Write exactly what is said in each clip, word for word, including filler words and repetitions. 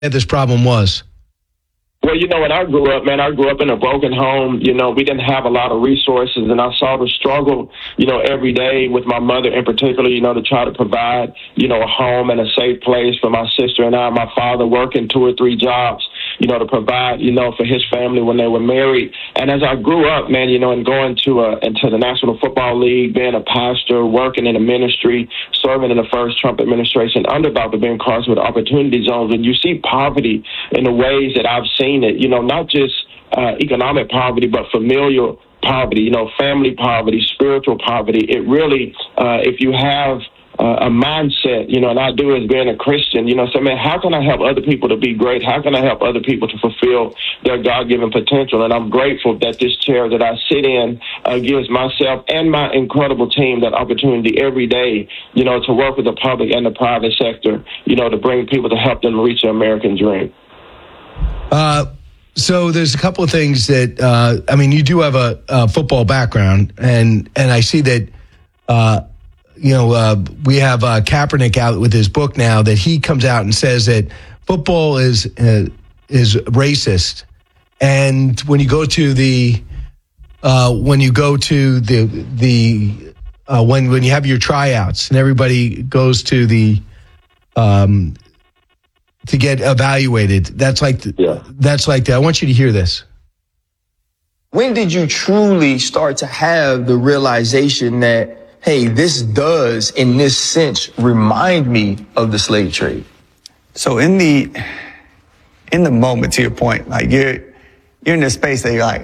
this problem was? Well, you know, when I grew up, man, I grew up in a broken home. You know, we didn't have a lot of resources, and I saw the struggle, you know, every day with my mother in particular, you know, to try to provide, you know, a home and a safe place for my sister and I. My father working two or three jobs, you know, to provide, you know, for his family when they were married. And as I grew up, man, you know, and going to uh, into the National Football League, being a pastor, working in a ministry, serving in the first Trump administration under Doctor Ben Carson with opportunity zones, and you see poverty in the ways that I've seen it, you know, not just uh, economic poverty, but familial poverty, you know, family poverty, spiritual poverty. It really, uh, if you have uh, a mindset, you know, and I do as being a Christian, you know, so, man, how can I help other people to be great? How can I help other people to fulfill their God-given potential? And I'm grateful that this chair that I sit in uh, gives myself and my incredible team that opportunity every day, you know, to work with the public and the private sector, you know, to bring people to help them reach the American dream. Uh, so there's a couple of things that, uh, I mean, you do have a, a football background, and, and I see that, uh, you know, uh, we have uh, Kaepernick out with his book now that he comes out and says that football is uh, is racist. And when you go to the, uh, when you go to the, the uh, when, when you have your tryouts and everybody goes to the, um, to get evaluated. That's like, the, yeah. that's like that. I want you to hear this. When did you truly start to have the realization that, hey, this does, in this sense, remind me of the slave trade? So in the, in the moment, to your point, like you're, you're in this space that you're like,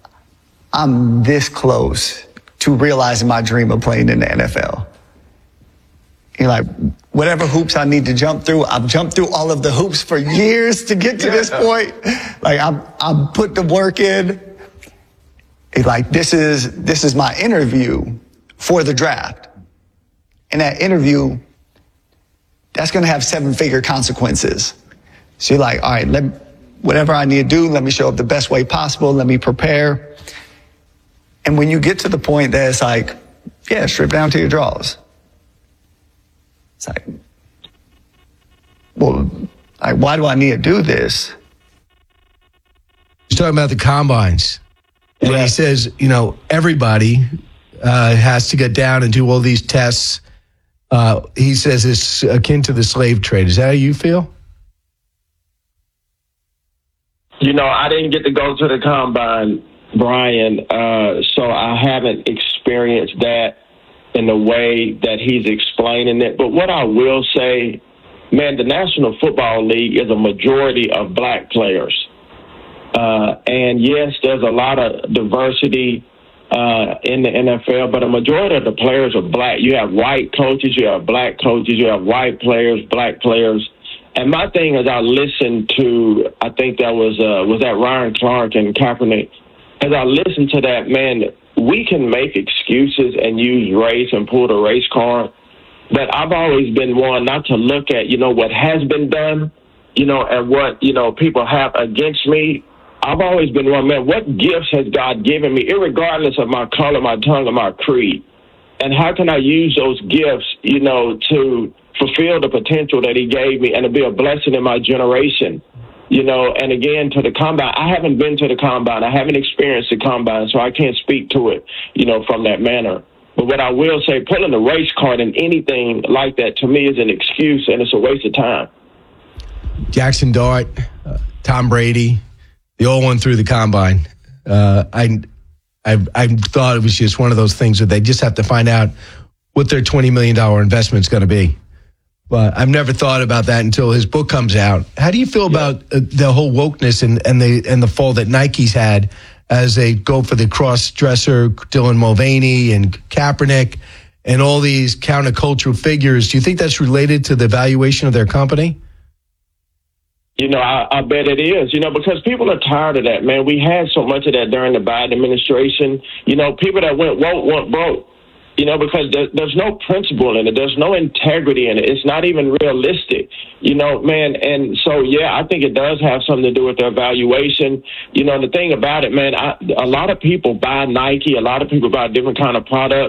I'm this close to realizing my dream of playing in the N F L. You're like, whatever hoops I need to jump through, I've jumped through all of the hoops for years to get to this point. Like, I've, I've put the work in. It's like, this is, this is my interview for the draft. And that interview, that's going to have seven figure consequences. So you're like, all right, let, whatever I need to do, let me show up the best way possible. Let me prepare. And when you get to the point that it's like, yeah, strip down to your drawers. It's like, well, like, why do I need to do this? He's talking about the combines. And yeah. he says, you know, everybody uh, has to get down and do all these tests. Uh, he says it's akin to the slave trade. Is that how you feel? You know, I didn't get to go to the combine, Brian, uh, so I haven't experienced that in the way that he's explaining it. But what I will say, man, the National Football League is a majority of black players. Uh, and yes, there's a lot of diversity uh, in the N F L, but a majority of the players are black. You have white coaches, you have black coaches, you have white players, black players. And my thing is, I listened to, I think that was, uh, was that Ryan Clark and Kaepernick. As I listened to that, man, we can make excuses and use race and pull the race card, but I've always been one not to look at, you know, what has been done, you know, and what, you know, people have against me. I've always been one, man, what gifts has God given me, irregardless of my color, my tongue, or my creed? And how can I use those gifts, you know, to fulfill the potential that he gave me and to be a blessing in my generation? You know, and again, to the combine, I haven't been to the combine. I haven't experienced the combine, so I can't speak to it, you know, from that manner. But what I will say, pulling the race card in anything like that, to me, is an excuse, and it's a waste of time. Jackson Dart, uh, Tom Brady, they all went through the combine. Uh, I, I, I thought it was just one of those things where they just have to find out what their twenty million dollars investment is going to be. But I've never thought about that until his book comes out. How do you feel yeah. about uh, the whole wokeness and, and the and the fall that Nike's had as they go for the cross-dresser, Dylan Mulvaney and Kaepernick and all these countercultural figures? Do you think that's related to the valuation of their company? You know, I, I bet it is, you know, because people are tired of that, man. We had so much of that during the Biden administration. You know, people that went woke went broke. You know, because there, there's no principle in it. There's no integrity in it. It's not even realistic, you know, man. And so, yeah, I think it does have something to do with their valuation. You know, the thing about it, man, I, a lot of people buy Nike. A lot of people buy different kind of products.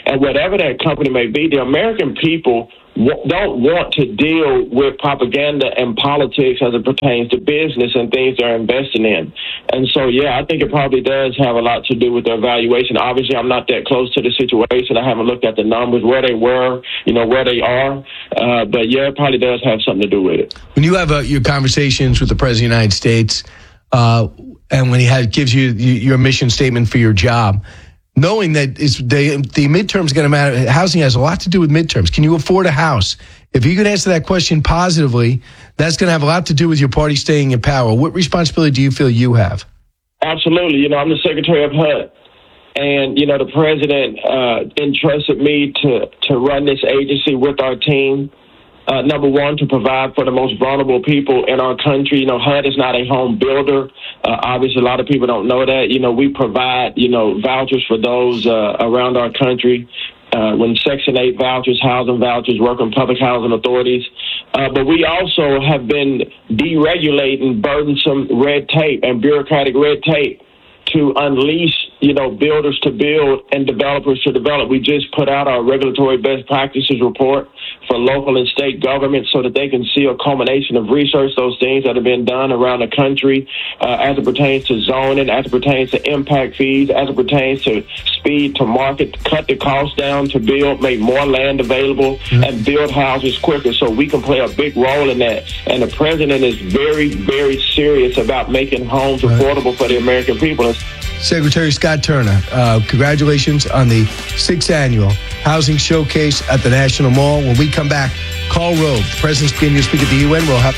And whatever that company may be, the American people w- don't want to deal with propaganda and politics as it pertains to business and things they're investing in. And so, yeah, I think it probably does have a lot to do with their valuation. Obviously, I'm not that close to the situation. I haven't looked at the numbers, where they were, you know, where they are. Uh, but, yeah, it probably does have something to do with it. When you have uh, your conversations with the President of the United States, uh, and when he had, gives you your mission statement for your job, knowing that it's, they, the midterms are going to matter, housing has a lot to do with midterms. Can you afford a house? If you could answer that question positively, that's going to have a lot to do with your party staying in power. What responsibility do you feel you have? Absolutely. You know, I'm the Secretary of H U D. And, you know, the president uh, entrusted me to, to run this agency with our team. Uh, number one, to provide for the most vulnerable people in our country. You know, H U D is not a home builder. Uh, obviously, a lot of people don't know that. You know, we provide, you know, vouchers for those uh, around our country. Uh, when Section eight vouchers, housing vouchers, work on public housing authorities. Uh, but we also have been deregulating burdensome red tape and bureaucratic red tape to unleash, you know, builders to build and developers to develop. We just put out our regulatory best practices report for local and state governments so that they can see a culmination of research, those things that have been done around the country uh, as it pertains to zoning, as it pertains to impact fees, as it pertains to speed to market, cut the cost down to build, make more land available, mm-hmm. and build houses quicker so we can play a big role in that. And the president is very, very serious about making homes right. affordable for the American people. Secretary Scott Turner, uh, congratulations on the sixth annual Housing Showcase at the National Mall. When we come back, Karl Rove, the president's beginning to speak at the U N. We'll have...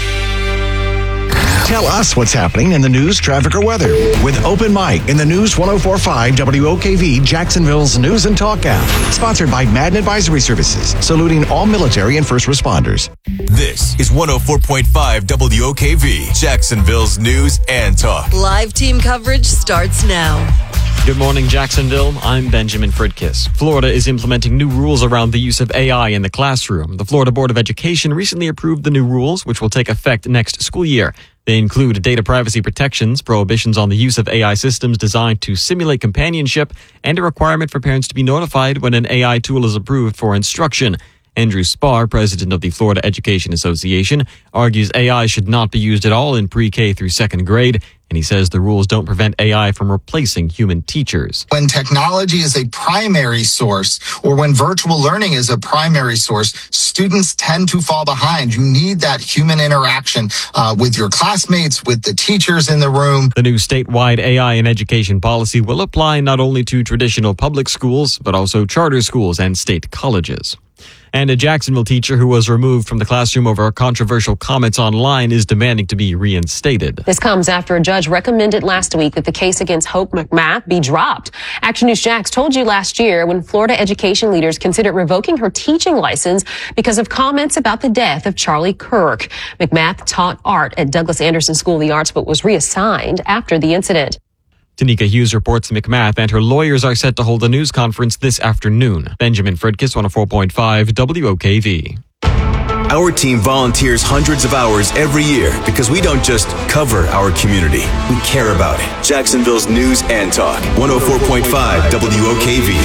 Tell us what's happening in the news, traffic, or weather with Open Mic in the News one oh four point five W O K V, Jacksonville's News and Talk app. Sponsored by Madden Advisory Services, saluting all military and first responders. This is one oh four point five W O K V, Jacksonville's News and Talk. Live team coverage starts now. Good morning, Jacksonville. I'm Benjamin Fridkiss. Florida is implementing new rules around the use of A I in the classroom. The Florida Board of Education recently approved the new rules, which will take effect next school year. They include data privacy protections, prohibitions on the use of A I systems designed to simulate companionship, and a requirement for parents to be notified when an A I tool is approved for instruction. Andrew Spar, president of the Florida Education Association, argues A I should not be used at all in pre-K through second grade, and he says the rules don't prevent A I from replacing human teachers. When technology is a primary source, or when virtual learning is a primary source, students tend to fall behind. You need that human interaction uh, with your classmates, with the teachers in the room. The new statewide A I in education policy will apply not only to traditional public schools, but also charter schools and state colleges. And a Jacksonville teacher who was removed from the classroom over controversial comments online is demanding to be reinstated. This comes after a judge recommended last week that the case against Hope McMath be dropped. Action News Jax told you last year when Florida education leaders considered revoking her teaching license because of comments about the death of Charlie Kirk. McMath taught art at Douglas Anderson School of the Arts but was reassigned after the incident. Tanika Hughes reports McMath and her lawyers are set to hold a news conference this afternoon. Benjamin Fridkiss, one oh four point five W O K V. Our team volunteers hundreds of hours every year because we don't just cover our community. We care about it. Jacksonville's News and Talk, one oh four point five W O K V.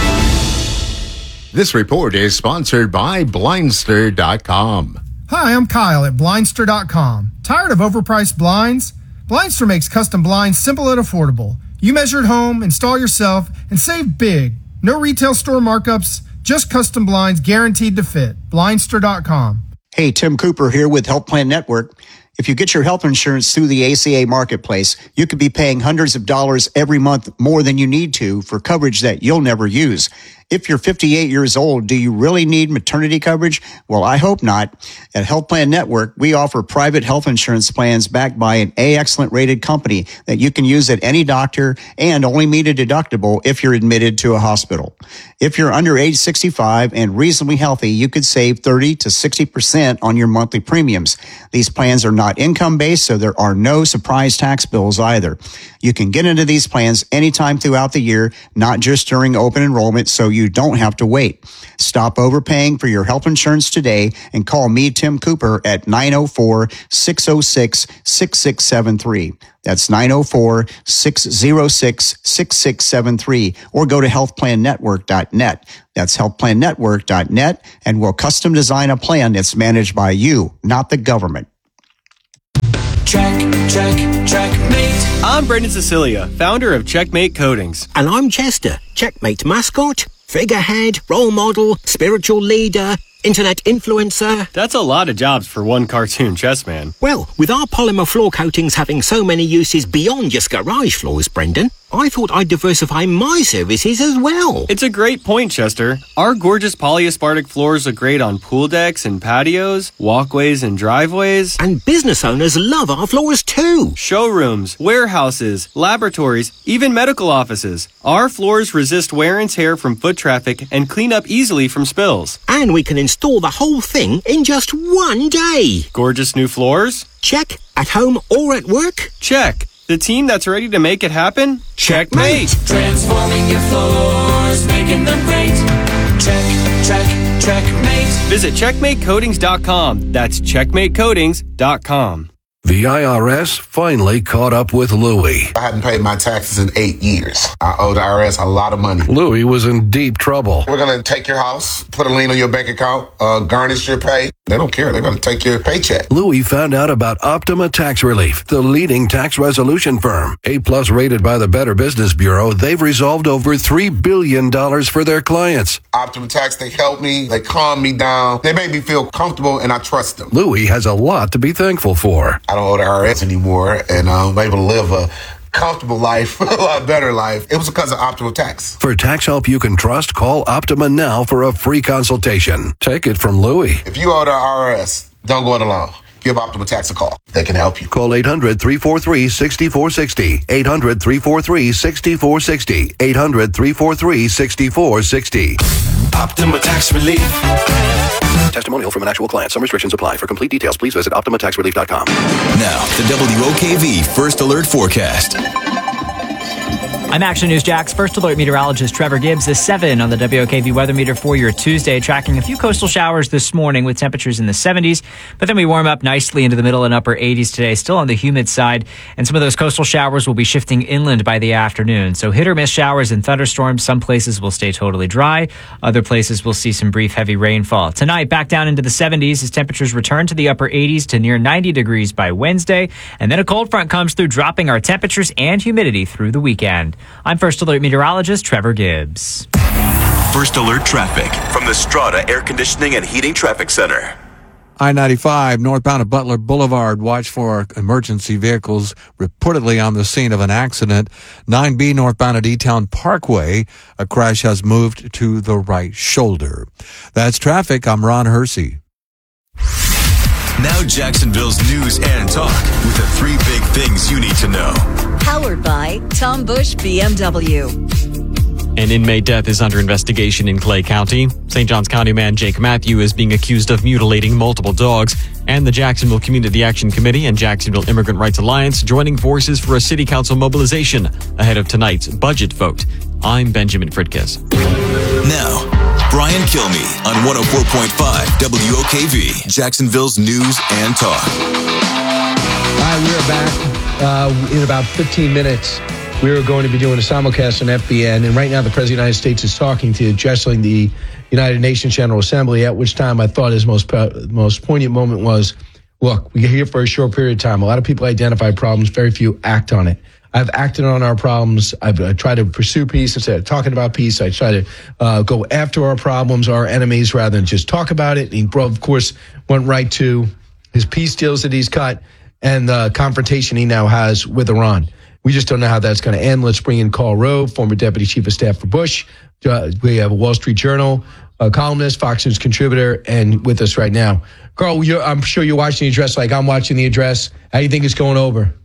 This report is sponsored by Blindster dot com. Hi, I'm Kyle at Blindster dot com. Tired of overpriced blinds? Blindster makes custom blinds simple and affordable. You measure at home, install yourself, and save big. No retail store markups, just custom blinds guaranteed to fit. Blindster dot com. Hey, Tim Cooper here with Health Plan Network. If you get your health insurance through the A C A Marketplace, you could be paying hundreds of dollars every month more than you need to for coverage that you'll never use. If you're fifty-eight years old, do you really need maternity coverage? Well, I hope not. At Health Plan Network, we offer private health insurance plans backed by an A-Excellent rated company that you can use at any doctor and only meet a deductible if you're admitted to a hospital. If you're under age sixty-five and reasonably healthy, you could save thirty to sixty percent on your monthly premiums. These plans are not income-based, so there are no surprise tax bills either. You can get into these plans anytime throughout the year, not just during open enrollment, so you don't have to wait. Stop overpaying for your health insurance today and call me, Tim Cooper, at nine oh four, six oh six, six six seven three. That's nine oh four, six oh six, six six seven three, or go to health plan network dot net. That's health plan network dot net, and we'll custom design a plan that's managed by you, not the government. Check, check, checkmate. I'm Brendan Cecilia, founder of Checkmate Coatings. And I'm Chester, Checkmate mascot, figurehead, role model, spiritual leader, internet influencer. That's a lot of jobs for one cartoon chess man. Well, with our polymer floor coatings having so many uses beyond just garage floors, Brendan, I thought I'd diversify my services as well. It's a great point, Chester. Our gorgeous polyaspartic floors look great on pool decks and patios, walkways and driveways. And business owners love our floors too. Showrooms, warehouses, laboratories, even medical offices. Our floors resist wear and tear from foot traffic and clean up easily from spills. And we can install the whole thing in just one day. Gorgeous new floors? Check. At home or at work? Check. The team that's ready to make it happen? Checkmate! Transforming your floors, making them great. Check, check, checkmate. Visit checkmate coatings dot com. That's checkmate coatings dot com. The I R S finally caught up with Louie. I hadn't paid my taxes in eight years. I owe the I R S a lot of money. Louie was in deep trouble. We're going to take your house, put a lien on your bank account, uh, garnish your pay. They don't care. They're going to take your paycheck. Louie found out about Optima Tax Relief, the leading tax resolution firm. A-plus rated by the Better Business Bureau, they've resolved over three billion dollars for their clients. Optima Tax, they help me. They calm me down. They make me feel comfortable, and I trust them. Louie has a lot to be thankful for. I don't owe the I R S anymore, and I'm able to live a comfortable life, a lot better life. It was because of Optima Tax. For tax help you can trust, call Optima now for a free consultation. Take it from Louie. If you owe the I R S, don't go it alone. Give Optima Tax a call. They can help you. Call eight hundred, three four three, six four six zero. eight hundred, three four three, six four six zero. eight hundred, three four three, six four six zero. Optima Tax Relief. Testimonial from an actual client. Some restrictions apply. For complete details, please visit optima tax relief dot com. Now, the W O K V First Alert Forecast. I'm Action News Jax First Alert meteorologist Trevor Gibbs. The seven on the W O K V weather meter for your Tuesday, tracking a few coastal showers this morning with temperatures in the seventies, but then we warm up nicely into the middle and upper eighties today, still on the humid side, and some of those coastal showers will be shifting inland by the afternoon. So hit or miss showers and thunderstorms. Some places will stay totally dry. Other places will see some brief heavy rainfall. Tonight, back down into the seventies as temperatures return to the upper eighties to near ninety degrees by Wednesday, and then a cold front comes through, dropping our temperatures and humidity through the weekend. I'm First Alert meteorologist Trevor Gibbs. First Alert traffic from the Strata Air Conditioning and Heating Traffic Center. I ninety-five northbound of Butler Boulevard. Watch for emergency vehicles reportedly on the scene of an accident. nine B northbound of D-Town Parkway. A crash has moved to the right shoulder. That's traffic. I'm Ron Hersey. Now Jacksonville's news and talk with the three big things you need to know. Powered by Tom Bush B M W. An inmate death is under investigation in Clay County. Saint Johns County man Jake Matthew is being accused of mutilating multiple dogs. And the Jacksonville Community Action Committee and Jacksonville Immigrant Rights Alliance joining forces for a city council mobilization ahead of tonight's budget vote. I'm Benjamin Fritkiss. Now, Brian Kilmeade on one oh four point five W O K V, Jacksonville's news and talk. All right, we're back. Uh, in about fifteen minutes, we are going to be doing a simulcast on F B N. And right now, the President of the United States is talking to addressing the United Nations General Assembly, at which time I thought his most, most poignant moment was, look, we're here for a short period of time. A lot of people identify problems. Very few act on it. I've acted on our problems. I've uh, tried to pursue peace instead of talking about peace. I try to uh, go after our problems, our enemies, rather than just talk about it. He, of course, went right to his peace deals that he's cut and the confrontation he now has with Iran. We just don't know how that's going to end. Let's bring in Karl Rove, former Deputy Chief of Staff for Bush. Uh, we have a Wall Street Journal uh, columnist, Fox News contributor, and with us right now. Karl, you're, I'm sure you're watching the address like I'm watching the address. How do you think it's going over?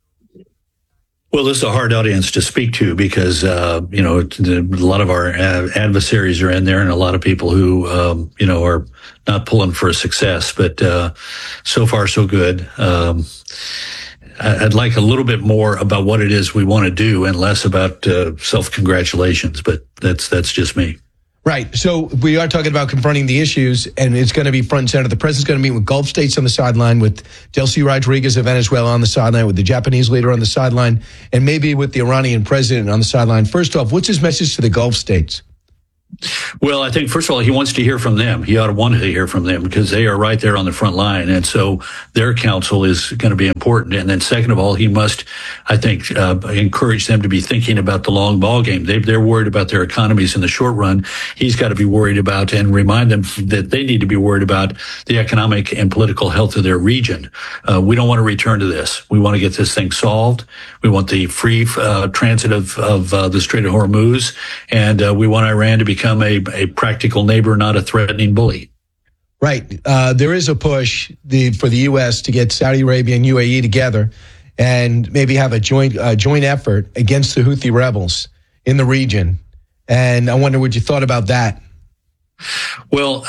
Well, this is a hard audience to speak to because, uh, you know, a lot of our adversaries are in there and a lot of people who, um, you know, are not pulling for success. But uh, so far, so good. Um, I'd like a little bit more about what it is we want to do and less about uh, self-congratulations, but that's that's just me. Right. So we are talking about confronting the issues, and it's going to be front and center. The president's going to meet with Gulf states on the sideline, with Delcy Rodriguez of Venezuela on the sideline, with the Japanese leader on the sideline, and maybe with the Iranian president on the sideline. First off, what's his message to the Gulf states? Well, I think, first of all, he wants to hear from them. He ought to want to hear from them because they are right there on the front line. And so their counsel is going to be important. And then second of all, he must, I think, uh, encourage them to be thinking about the long ball game. They, they're worried about their economies in the short run. He's got to be worried about and remind them that they need to be worried about the economic and political health of their region. Uh, we don't want to return to this. We want to get this thing solved. We want the free uh, transit of, of uh, the Strait of Hormuz. And uh, we want Iran to be become a, a practical neighbor, not a threatening bully. Right. Uh, there is a push the, for the U S to get Saudi Arabia and U A E together and maybe have a joint uh, joint effort against the Houthi rebels in the region. And I wonder what you thought about that. Well,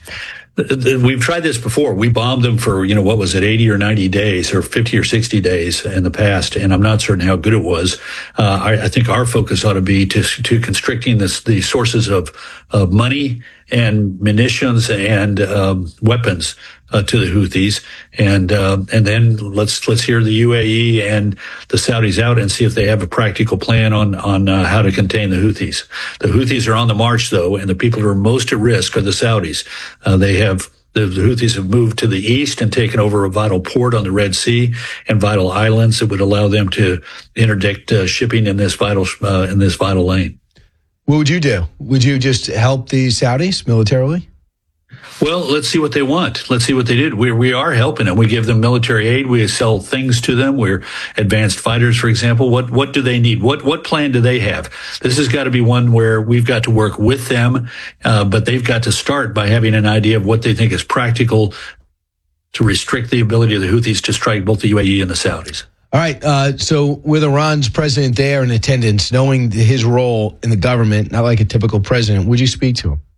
we've tried this before. We bombed them for, you know, what was it, eighty or ninety days or fifty or sixty days in the past. And I'm not certain how good it was. Uh, I, I think our focus ought to be to, to constricting this, the sources of, of money and munitions and um, weapons uh, to the Houthis. And, uh, and then let's, let's hear the U A E and the Saudis out and see if they have a practical plan on, on uh, how to contain the Houthis. The Houthis are on the march, though, and the people who are most at risk are the Saudis. Uh, they have The, the Houthis have moved to the east and taken over a vital port on the Red Sea and vital islands that would allow them to interdict uh, shipping in this vital uh, in this vital lane. What would you do? Would you just help the Saudis militarily? Well, let's see what they want. Let's see what they did. We we are helping them. We give them military aid. We sell things to them. We're advanced fighters, for example. What what do they need? What what plan do they have? This has got to be one where we've got to work with them, uh, but they've got to start by having an idea of what they think is practical to restrict the ability of the Houthis to strike both the U A E and the Saudis. All right. Uh, so with Iran's president there in attendance, knowing his role in the government, not like a typical president, would you speak to him?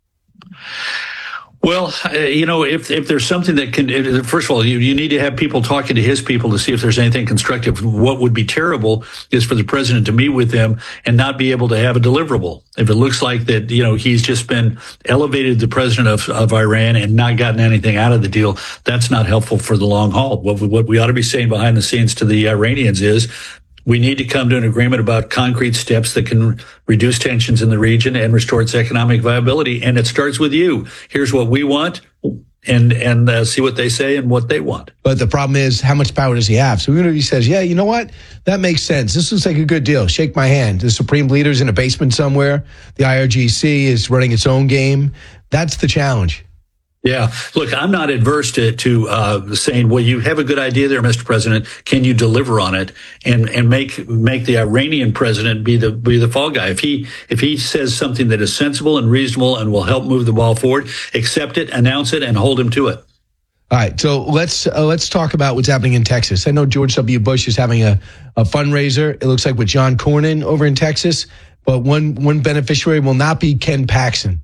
Well, uh, you know, if if there's something that can, first of all, you, you need to have people talking to his people to see if there's anything constructive. What would be terrible is for the president to meet with them and not be able to have a deliverable. If it looks like that, you know, he's just been elevated the president of, of Iran and not gotten anything out of the deal, that's not helpful for the long haul. What we, what we ought to be saying behind the scenes to the Iranians is, we need to come to an agreement about concrete steps that can reduce tensions in the region and restore its economic viability. And it starts with you. Here's what we want, and and uh, see what they say and what they want. But the problem is, how much power does he have? So even if he says, yeah, you know what? That makes sense. This looks like a good deal. Shake my hand. The supreme leader's in a basement somewhere. The I R G C is running its own game. That's the challenge. Yeah. Look, I'm not adverse to, to, uh, saying, well, you have a good idea there, Mister President. Can you deliver on it and, and make, make the Iranian president be the, be the fall guy? If he, if he says something that is sensible and reasonable and will help move the ball forward, accept it, announce it, and hold him to it. All right. So let's, uh, let's talk about what's happening in Texas. I know George W. Bush is having a, a fundraiser. It looks like with John Cornyn over in Texas, but one, one beneficiary will not be Ken Paxton.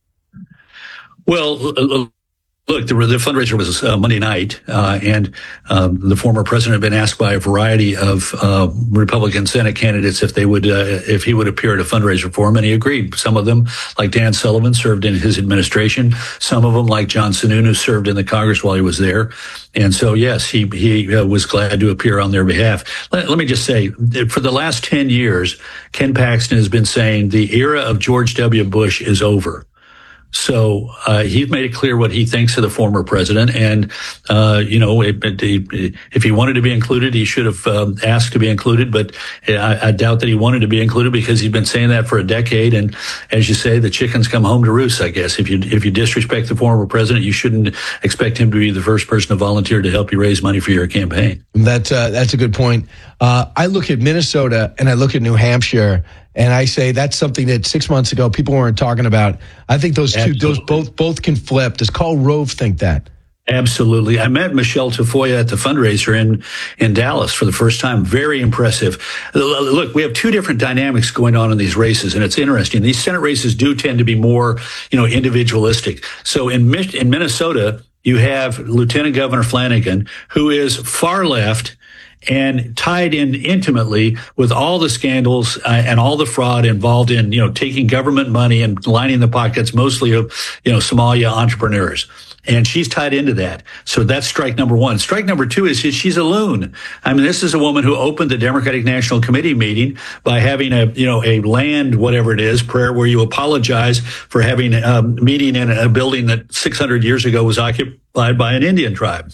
Well, look, the, the fundraiser was uh, Monday night, uh, and um, the former president had been asked by a variety of uh, Republican Senate candidates if they would, uh, if he would appear at a fundraiser for him, and he agreed. Some of them, like Dan Sullivan, served in his administration. Some of them, like John Sununu, who served in the Congress while he was there. And so, yes, he he uh, was glad to appear on their behalf. Let, let me just say, for the last ten years, Ken Paxton has been saying the era of George W. Bush is over. So uh, he's made it clear what he thinks of the former president, and uh, you know, it, it, if he wanted to be included, he should have um, asked to be included. But I, I doubt that he wanted to be included because he's been saying that for a decade. And as you say, the chickens come home to roost. I guess if you if you disrespect the former president, you shouldn't expect him to be the first person to volunteer to help you raise money for your campaign. That's uh, that's a good point. Uh, I look at Minnesota and I look at New Hampshire. And I say that's something that six months ago people weren't talking about. I think those Absolutely. two, those both both can flip. Does Karl Rove think that? Absolutely. I met Michelle Tafoya at the fundraiser in, in Dallas for the first time. Very impressive. Look, we have two different dynamics going on in these races, and it's interesting. These Senate races do tend to be more, you know, individualistic. So in, in Minnesota, you have Lieutenant Governor Flanagan, who is far left and tied in intimately with all the scandals uh, and all the fraud involved in, you know, taking government money and lining the pockets mostly of, you know, Somalia entrepreneurs. And she's tied into that. So that's strike number one. Strike number two is she's a loon. I mean, this is a woman who opened the Democratic National Committee meeting by having a, you know, a land, whatever it is, prayer where you apologize for having a meeting in a building that six hundred years ago was occupied by an Indian tribe.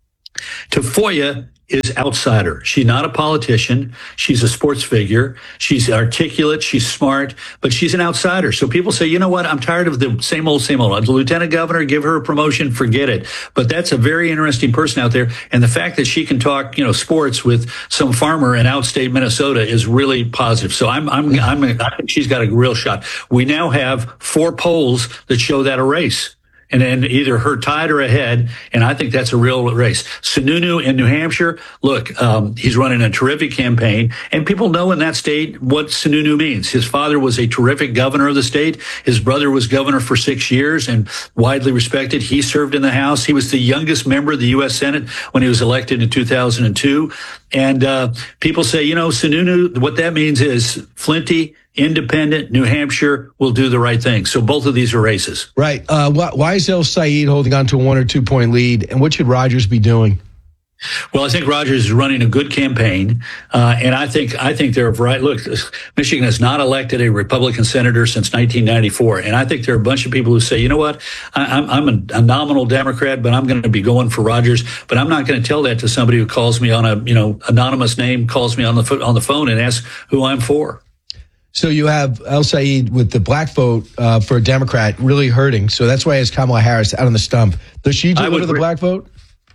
Tafoya is outsider. She's not a politician. She's a sports figure. She's articulate. She's smart, but she's an outsider. So people say, you know what? I'm tired of the same old, same old. I'm the lieutenant governor. Give her a promotion. Forget it. But that's a very interesting person out there. And the fact that she can talk, you know, sports with some farmer in outstate Minnesota is really positive. So I'm, I'm, I'm, I think she's got a real shot. We now have four polls that show that a race. And then either her tied or ahead, and I think that's a real race. Sununu in New Hampshire, look, um, he's running a terrific campaign, and people know in that state what Sununu means. His father was a terrific governor of the state. His brother was governor for six years and widely respected. He served in the House. He was the youngest member of the U S Senate when he was elected in two thousand two. And uh, people say, you know, Sununu, what that means is Flinty, independent, New Hampshire will do the right thing. So both of these are races. Right. Uh, why, why is El Sayed holding on to a one or two point lead? And what should Rogers be doing? Well, I think Rogers is running a good campaign, uh, and I think I think there are variety. Look, Michigan has not elected a Republican senator since nineteen ninety-four, and I think there are a bunch of people who say, you know what, I, I'm, I'm a, a nominal Democrat, but I'm going to be going for Rogers, but I'm not going to tell that to somebody who calls me on a you know anonymous name, calls me on the on the phone, and asks who I'm for. So you have El Sayed with the black vote uh, for a Democrat really hurting. So that's why he has Kamala Harris out on the stump. Does she do it with the black vote?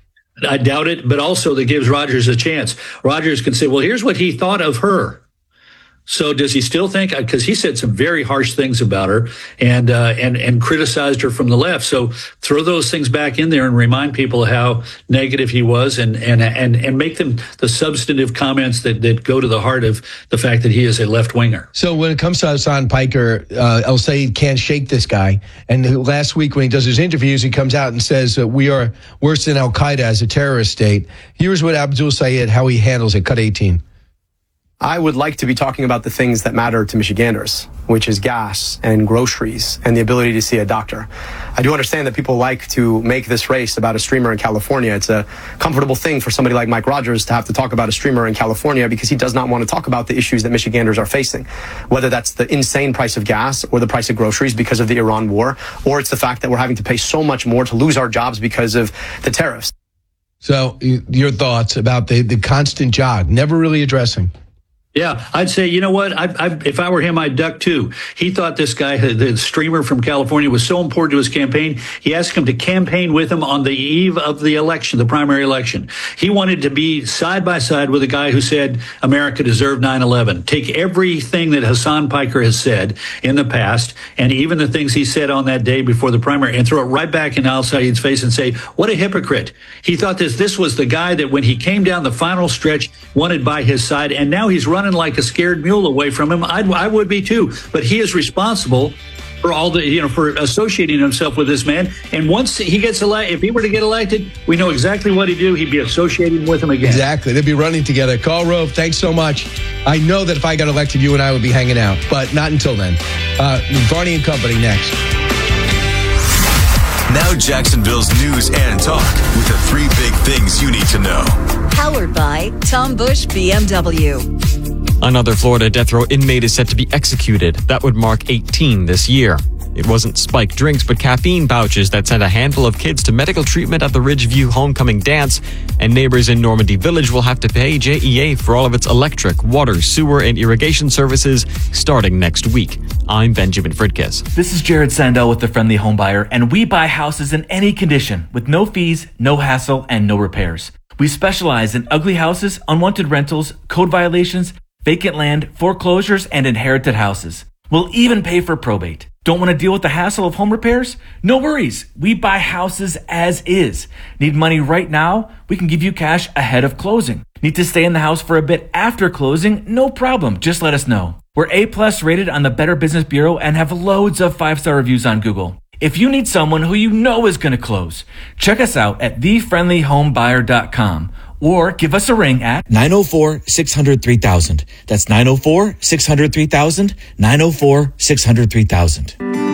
I doubt it, but also that gives Rogers a chance. Rogers can say, well, here's what he thought of her. So does he still think, because he said some very harsh things about her and, uh, and, and criticized her from the left. So throw those things back in there and remind people how negative he was and, and, and, and make them the substantive comments that, that go to the heart of the fact that he is a left winger. So when it comes to Hassan Piker, uh, El Sayed can't shake this guy. And last week when he does his interviews, he comes out and says uh, we are worse than Al Qaeda as a terrorist state. Here's what Abdul Sayed, how he handles it. Cut eighteen. I would like to be talking about the things that matter to Michiganders, which is gas and groceries and the ability to see a doctor. I do understand that people like to make this race about a streamer in California. It's a comfortable thing for somebody like Mike Rogers to have to talk about a streamer in California because he does not want to talk about the issues that Michiganders are facing, whether that's the insane price of gas or the price of groceries because of the Iran war, or it's the fact that we're having to pay so much more to lose our jobs because of the tariffs. So your thoughts about the, the constant jog, never really addressing. Yeah, I'd say, you know what? I, I, if I were him, I'd duck too. He thought this guy, the streamer from California, was so important to his campaign. He asked him to campaign with him on the eve of the election, the primary election. He wanted to be side by side with a guy who said America deserved nine eleven. Take everything that Hassan Piker has said in the past, and even the things he said on that day before the primary, and throw it right back in Al Sayed's face and say, what a hypocrite. He thought this, this was the guy that when he came down the final stretch, wanted by his side, and now he's running like a scared mule away from him. I'd, I would be too, but he is responsible for all the, you know, for associating himself with this man. And once he gets elected, if he were to get elected, we know exactly what he'd do. He'd be associating with him again. Exactly. They'd be running together. Karl Rove, thanks so much. I know that if I got elected, you and I would be hanging out, but not until then. Uh, Varney and Company next. Now Jacksonville's news and talk with the three big things you need to know. Powered by Tom Bush B M W. Another Florida death row inmate is set to be executed. That would mark eighteen this year. It wasn't spiked drinks, but caffeine pouches that sent a handful of kids to medical treatment at the Ridgeview Homecoming Dance. And neighbors in Normandy Village will have to pay J E A for all of its electric, water, sewer, and irrigation services starting next week. I'm Benjamin Fridkiss. This is Jared Sandell with The Friendly Homebuyer, and we buy houses in any condition with no fees, no hassle, and no repairs. We specialize in ugly houses, unwanted rentals, code violations, vacant land, foreclosures, and inherited houses. We'll even pay for probate. Don't want to deal with the hassle of home repairs? No worries. We buy houses as is. Need money right now? We can give you cash ahead of closing. Need to stay in the house for a bit after closing? No problem. Just let us know. We're A plus rated on the Better Business Bureau and have loads of five-star reviews on Google. If you need someone who you know is going to close, check us out at the friendly home buyer dot com or give us a ring at nine oh four, six hundred, three thousand. That's nine oh four, six hundred, three thousand, nine oh four, six hundred, three thousand.